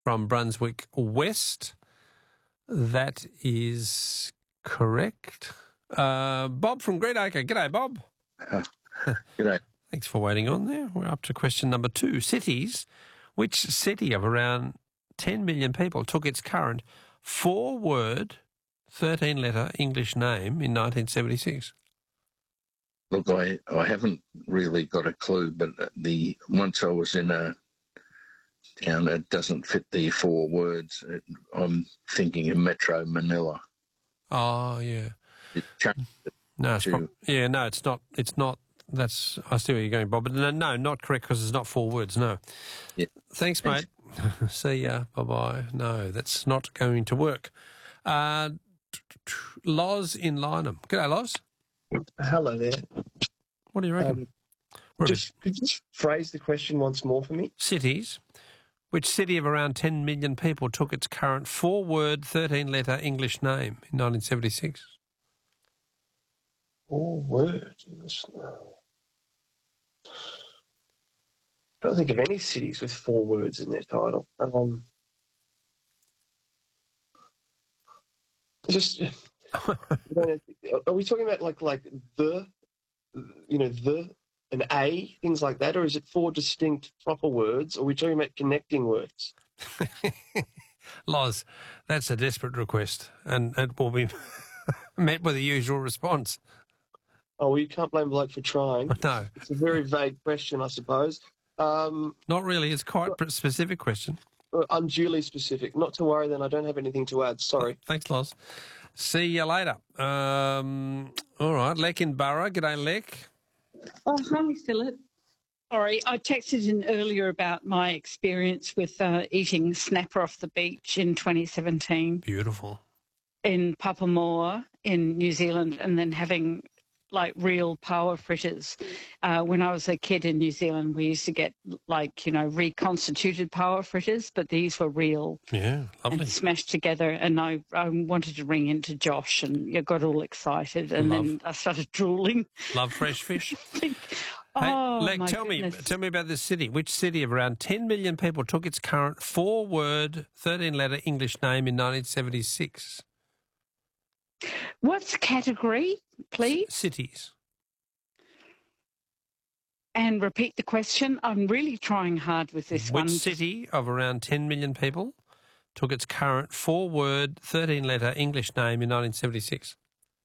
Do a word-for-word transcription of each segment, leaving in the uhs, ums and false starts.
from Brunswick West. That is correct. Uh, Bob from Greenacre. G'day, Bob. Uh, g'day. Thanks for waiting on there. We're up to question number two. Cities. Which city of around ten million people took its current four-word, thirteen-letter English name in nineteen seventy-six? Look, I, I haven't really got a clue, but the once I was in a town that doesn't fit the four words, it, I'm thinking of Metro Manila. Oh, yeah. It changed it No, it's to, prob- yeah, no, it's not. It's not. That's. I see where you're going, Bob. But no, no not correct because it's not four words. No. Yeah. Thanks, mate. See ya. Bye bye. No, that's not going to work. Uh, Loz in Lynham. G'day, Loz. Hello there. What do you reckon? Um, just could you just phrase the question once more for me? Cities. Which city of around ten million people took its current four-word, thirteen-letter English name in nineteen seventy-six? Four words. I don't think of any cities with four words in their title. Um, just, are we talking about like like the, you know, the, an A, things like that, or is it four distinct proper words, or are we talking about connecting words? Loz, that's a desperate request, and it will be met with the usual response. Oh, well, you can't blame Blake for trying. No. It's a very vague question, I suppose. Um, Not really. It's quite a specific question. Unduly specific. Not to worry, then. I don't have anything to add. Sorry. Thanks, Loz. See you later. Um, all right. Lek in Borough. G'day, Lek. Oh, hi, Philip. Sorry, I texted in earlier about my experience with uh, eating snapper off the beach in twenty seventeen. Beautiful. In Papamoa in New Zealand, and then having like real power fritters. Uh, when I was a kid in New Zealand, we used to get like, you know, reconstituted power fritters, but these were real. Yeah, lovely. And smashed together. And I, I wanted to ring into Josh, and I got all excited, and Love. then I started drooling. Love fresh fish. Hey, oh, oh, Lek, my tell goodness. me, tell me about this city. Which city of around ten million people took its current four-word, thirteen-letter English name in nineteen seventy-six? What's the category, please? C- cities. And repeat the question. I'm really trying hard with this Which one. Which city of around ten million people took its current four-word, thirteen-letter English name in nineteen seventy-six?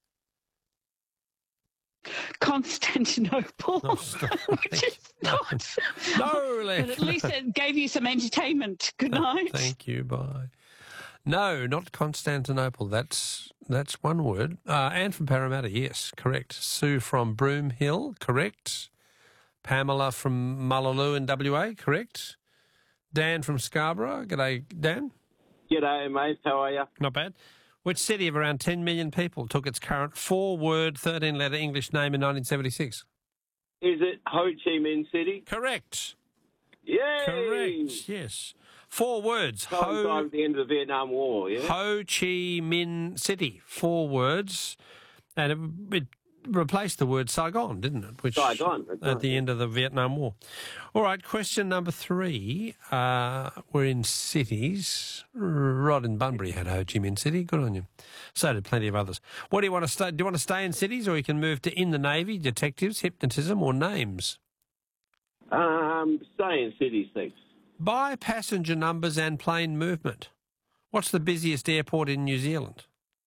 Constantinople. No, stop. Which is not. No, Lek. But at least it gave you some entertainment. Good night. Thank you. Bye. No, not Constantinople. That's that's one word. Uh, Anne from Parramatta, yes, correct. Sue from Broome Hill, correct. Pamela from Mullaloo in W A, correct. Dan from Scarborough, g'day, Dan. G'day, mate. How are you? Not bad. Which city of around ten million people took its current four-word, thirteen-letter English name in nineteen seventy-six? Is it Ho Chi Minh City? Correct. Yay! Correct, yes. Four words. Ho, at the end of the Vietnam War, yeah? Ho Chi Minh City. Four words. And it, it replaced the word Saigon, didn't it? Which Saigon. At right. the end of the Vietnam War. All right, question number three. Uh, we're in cities. Rod in Bunbury had Ho Chi Minh City. Good on you. So did plenty of others. What do you want to stay? Do you want to stay in cities, or you can move to in the Navy, detectives, hypnotism, or names? Um, stay in cities, thanks. By passenger numbers and plane movement, what's the busiest airport in New Zealand?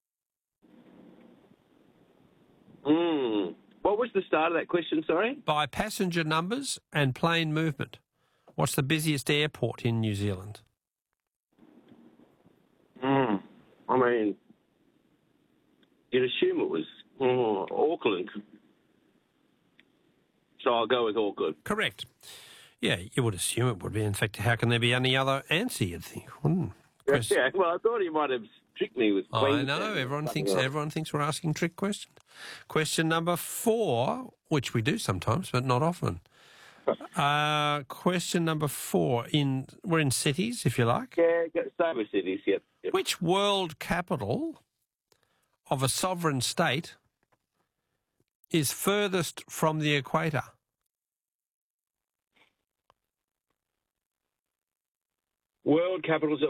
Hmm. What was the start of that question, sorry? By passenger numbers and plane movement, what's the busiest airport in New Zealand? Hmm. I mean, you'd assume it was oh, Auckland. So I'll go with Auckland. Correct. Yeah, you would assume it would be. In fact, how can there be any other answer, you'd think? Hmm. Chris? Yeah, well, I thought he might have tricked me with I Queensland. know, everyone thinks else. everyone thinks we're asking trick questions. Question number four, which we do sometimes, but not often. Uh, question number four, in we're in cities, if you like. Yeah, stay with cities, yep. yep. Which world capital of a sovereign state is furthest from the equator? Uh, World capitals